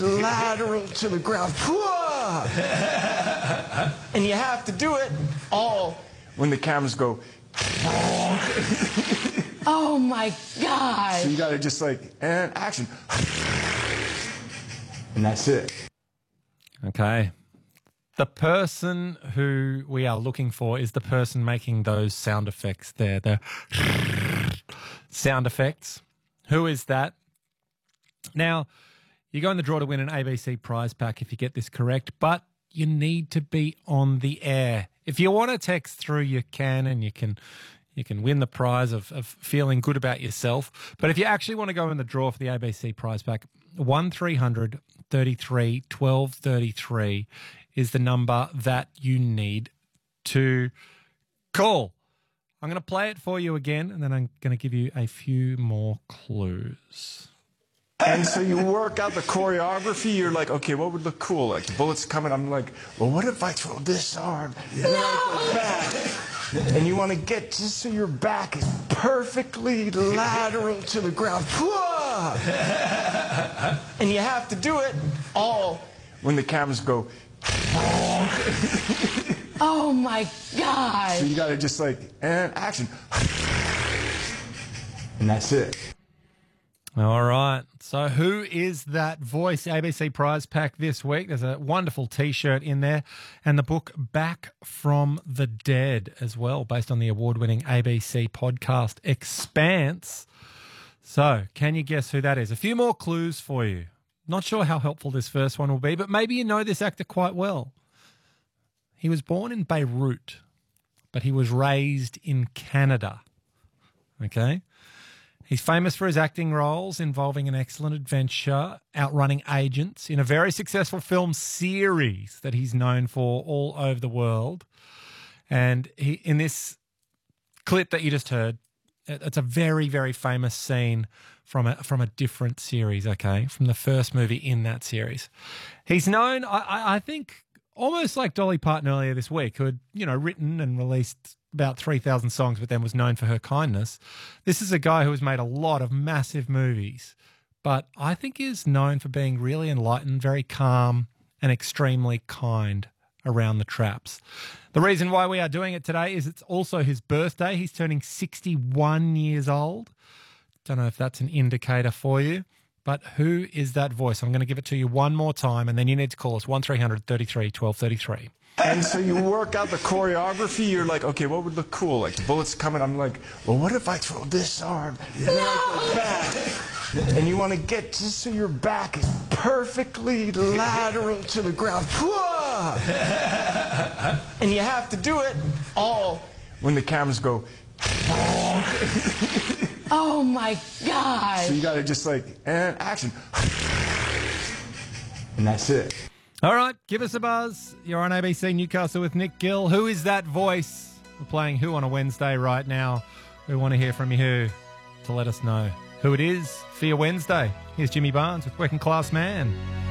lateral to the ground. And you have to do it all when the cameras go. Oh my God. So you gotta just like, and action. And that's it. Okay. The person who we are looking for is the person making those sound effects there, the sound effects. Who is that? Now, you go in the draw to win an ABC prize pack if you get this correct, but you need to be on the air. If you want to text through, you can, and you can win the prize of feeling good about yourself. But if you actually want to go in the draw for the ABC prize pack, 1300 33 12 33 is the number that you need to call. I'm going to play it for you again, and then I'm going to give you a few more clues. And so you work out the choreography. You're like, okay, what would look cool? Like the bullets coming. I'm like, well, what if I throw this hard? And then I go back. And you want to get just so your back is perfectly lateral to the ground. And you have to do it all when the cameras go. Oh my God. So you got to just like, and action. And that's it. All right. So who is that voice? ABC prize pack this week. There's a wonderful T-shirt in there and the book Back from the Dead as well, based on the award-winning ABC podcast Expanse. So can you guess who that is? A few more clues for you. Not sure how helpful this first one will be, but maybe you know this actor quite well. He was born in Beirut, but he was raised in Canada. Okay? He's famous for his acting roles involving an excellent adventure, outrunning agents in a very successful film series that he's known for all over the world. And he, in this clip that you just heard, it's a very, very famous scene from a different series, okay, from the first movie in that series. He's known, I think, almost like Dolly Parton earlier this week, who had, written and released about 3,000 songs, but then was known for her kindness. This is a guy who has made a lot of massive movies, but I think is known for being really enlightened, very calm, and extremely kind around the traps. The reason why we are doing it today is it's also his birthday. He's turning 61 years old. Don't know if that's an indicator for you, but who is that voice? I'm going to give it to you one more time, and then you need to call us 1300 33 12 33. And so you work out the choreography. You're like, okay, what would look cool? Like the bullets coming. I'm like, well, what if I throw this hard? And then I go back. And you want to get just so your back is perfectly lateral to the ground. And you have to do it all when the cameras go. Oh my God. So you got to just like, and action. And that's it. All right, give us a buzz. You're on ABC Newcastle with Nick Gill. Who is that voice? We're playing Who on a Wednesday right now. We want to hear from you to let us know who it is for your Wednesday. Here's Jimmy Barnes with Working Class Man.